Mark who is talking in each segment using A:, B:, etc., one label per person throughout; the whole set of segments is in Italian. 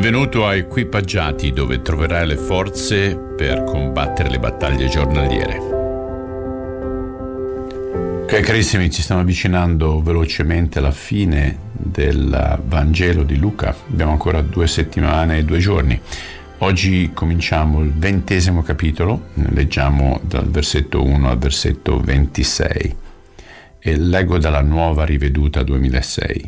A: Benvenuto a Equipaggiati, dove troverai le forze per combattere le battaglie giornaliere. Ok, carissimi, ci stiamo avvicinando velocemente alla fine del Vangelo di Luca. Abbiamo ancora 2 settimane e 2 giorni. Oggi cominciamo il 20° capitolo, leggiamo dal versetto 1 al versetto 26 e leggo dalla Nuova Riveduta 2006.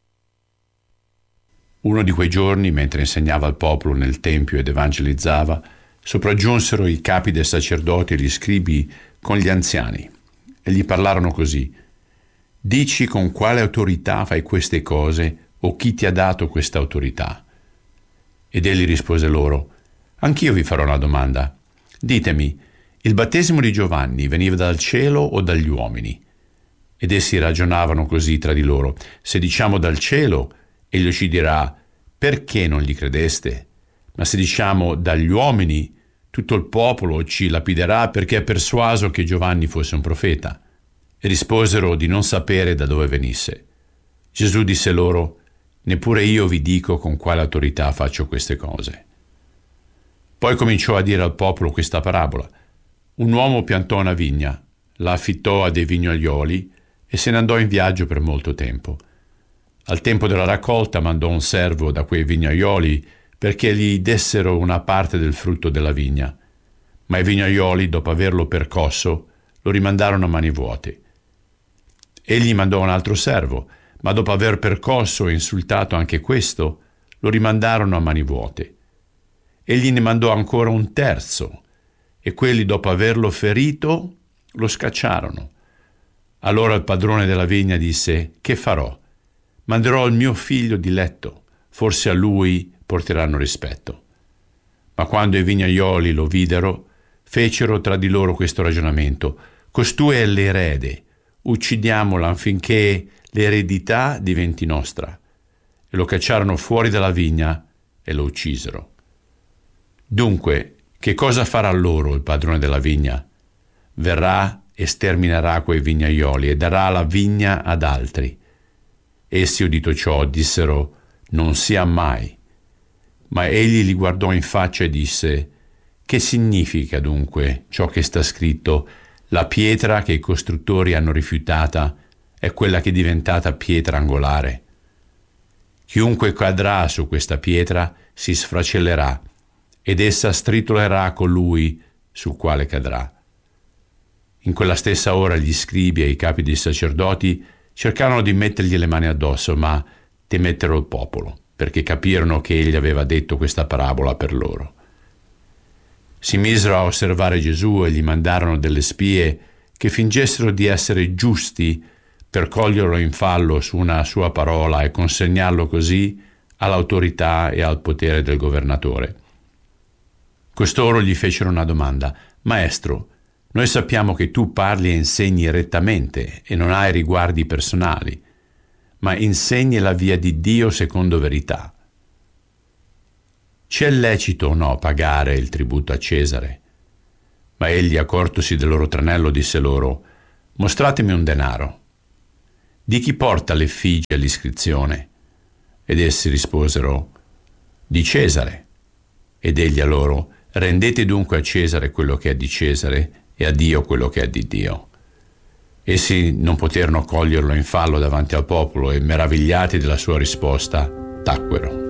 A: Uno di quei giorni, mentre insegnava al popolo nel tempio ed evangelizzava, sopraggiunsero i capi dei sacerdoti e gli scribi con gli anziani e gli parlarono così: «Dici con quale autorità fai queste cose o chi ti ha dato questa autorità?» Ed egli rispose loro: «Anch'io vi farò una domanda. Ditemi, il battesimo di Giovanni veniva dal cielo o dagli uomini?» Ed essi ragionavano così tra di loro: «Se diciamo dal cielo, egli ci dirà: perché non gli credeste? Ma se diciamo dagli uomini, tutto il popolo ci lapiderà perché è persuaso che Giovanni fosse un profeta». E risposero di non sapere da dove venisse. Gesù disse loro: «Neppure io vi dico con quale autorità faccio queste cose». Poi cominciò a dire al popolo questa parabola: un uomo piantò una vigna, la affittò a dei vignaioli e se ne andò in viaggio per molto tempo. Al tempo della raccolta mandò un servo da quei vignaioli perché gli dessero una parte del frutto della vigna. Ma i vignaioli, dopo averlo percosso, lo rimandarono a mani vuote. Egli mandò un altro servo, ma dopo aver percosso e insultato anche questo, lo rimandarono a mani vuote. Egli ne mandò ancora un terzo, e quelli, dopo averlo ferito, lo scacciarono. Allora il padrone della vigna disse: «Che farò? Manderò il mio figlio diletto, forse a lui porteranno rispetto». Ma quando i vignaioli lo videro, fecero tra di loro questo ragionamento: «Costui è l'erede, uccidiamolo affinché l'eredità diventi nostra». E lo cacciarono fuori dalla vigna e lo uccisero. Dunque, che cosa farà loro il padrone della vigna? Verrà e sterminerà quei vignaioli e darà la vigna ad altri. Essi, udito ciò, dissero: «Non sia mai». Ma egli li guardò in faccia e disse: «Che significa dunque ciò che sta scritto? La pietra che i costruttori hanno rifiutata è quella che è diventata pietra angolare. Chiunque cadrà su questa pietra si sfracellerà, ed essa stritolerà colui sul quale cadrà». In quella stessa ora gli scribi e i capi dei sacerdoti cercarono di mettergli le mani addosso, ma temettero il popolo, perché capirono che egli aveva detto questa parabola per loro. Si misero a osservare Gesù e gli mandarono delle spie che fingessero di essere giusti per coglierlo in fallo su una sua parola e consegnarlo così all'autorità e al potere del governatore. Costoro gli fecero una domanda: «Maestro, noi sappiamo che tu parli e insegni rettamente e non hai riguardi personali, ma insegni la via di Dio secondo verità. C'è lecito o no pagare il tributo a Cesare?» Ma egli, accortosi del loro tranello, disse loro: «Mostratemi un denaro. Di chi porta l'effigie e l'iscrizione?» Ed essi risposero: «Di Cesare». Ed egli a loro: «Rendete dunque a Cesare quello che è di Cesare e a Dio quello che è di Dio». Essi non poterono coglierlo in fallo davanti al popolo e, meravigliati della sua risposta, tacquero.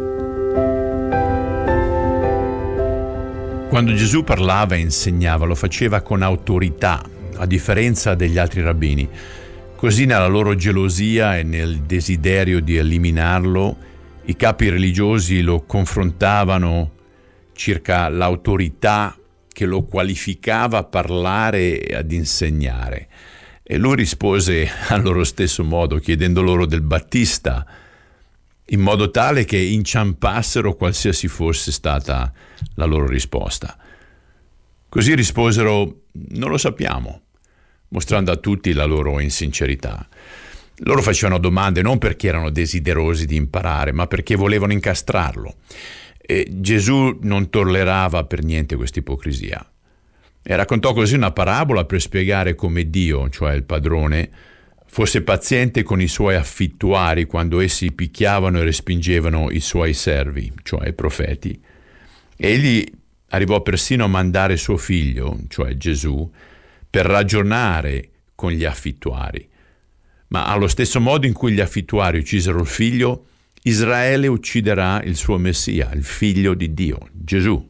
A: Quando Gesù parlava e insegnava, lo faceva con autorità, a differenza degli altri rabbini. Così, nella loro gelosia e nel desiderio di eliminarlo, i capi religiosi lo confrontavano circa l'autorità che lo qualificava a parlare e ad insegnare. E lui rispose al loro stesso modo, chiedendo loro del Battista, in modo tale che inciampassero qualsiasi fosse stata la loro risposta. Così risposero: «Non lo sappiamo», mostrando a tutti la loro insincerità. Loro facevano domande non perché erano desiderosi di imparare, ma perché volevano incastrarlo. E Gesù non tollerava per niente questa ipocrisia. E raccontò così una parabola per spiegare come Dio, cioè il padrone, fosse paziente con i suoi affittuari quando essi picchiavano e respingevano i suoi servi, cioè i profeti. Egli arrivò persino a mandare suo figlio, cioè Gesù, per ragionare con gli affittuari. Ma allo stesso modo in cui gli affittuari uccisero il figlio, Israele ucciderà il suo Messia, il figlio di Dio, Gesù.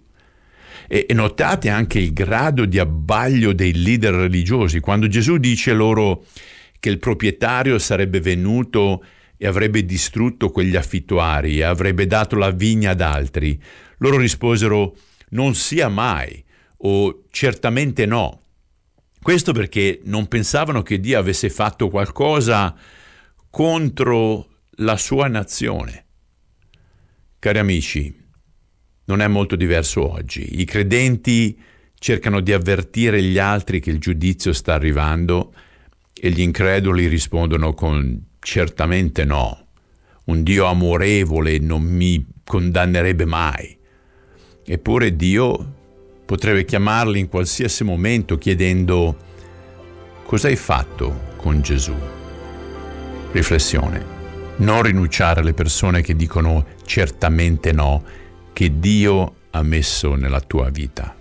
A: E notate anche il grado di abbaglio dei leader religiosi. Quando Gesù dice loro che il proprietario sarebbe venuto e avrebbe distrutto quegli affittuari e avrebbe dato la vigna ad altri, loro risposero: non sia mai, o certamente no. Questo perché non pensavano che Dio avesse fatto qualcosa contro la sua nazione. Cari amici, non è molto diverso oggi. I credenti cercano di avvertire gli altri che il giudizio sta arrivando e gli increduli rispondono con certamente no. Un Dio amorevole non mi condannerebbe mai. Eppure Dio potrebbe chiamarli in qualsiasi momento chiedendo: cosa hai fatto con Gesù? Riflessione: non rinunciare alle persone che dicono certamente no, che Dio ha messo nella tua vita.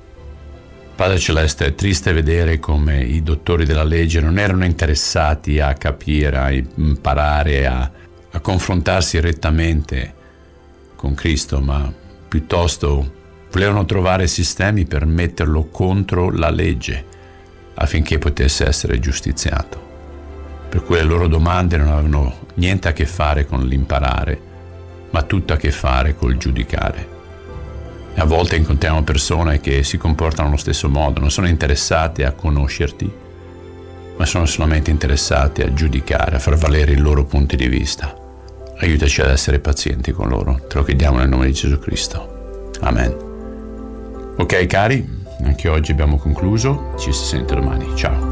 A: Padre Celeste, è triste vedere come i dottori della legge non erano interessati a capire, a imparare, a confrontarsi rettamente con Cristo, ma piuttosto volevano trovare sistemi per metterlo contro la legge affinché potesse essere giustiziato. Per cui le loro domande non avevano niente a che fare con l'imparare, ma tutto a che fare col giudicare. E a volte incontriamo persone che si comportano allo stesso modo, non sono interessate a conoscerti, ma sono solamente interessate a giudicare, a far valere i loro punti di vista. Aiutaci ad essere pazienti con loro, te lo chiediamo nel nome di Gesù Cristo. Amen. Ok cari, anche oggi abbiamo concluso, ci si sente domani, ciao.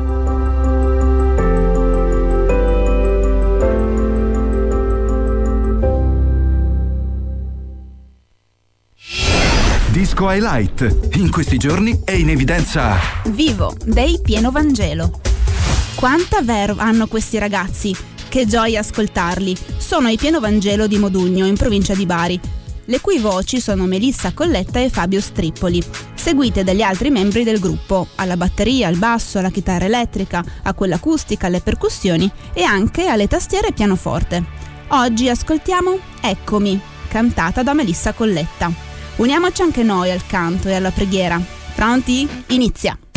B: Disco Highlight. In questi giorni è in evidenza
C: Vivo dei Pieno Vangelo. Quanta verve hanno questi ragazzi, che gioia ascoltarli. Sono i Pieno Vangelo di Modugno, in provincia di Bari, le cui voci sono Melissa Colletta e Fabio Strippoli, seguite dagli altri membri del gruppo, alla batteria, al basso, alla chitarra elettrica, a quella acustica, alle percussioni e anche alle tastiere e pianoforte. Oggi ascoltiamo Eccomi, cantata da Melissa Colletta. Uniamoci anche noi al canto e alla preghiera. Pronti? Inizia!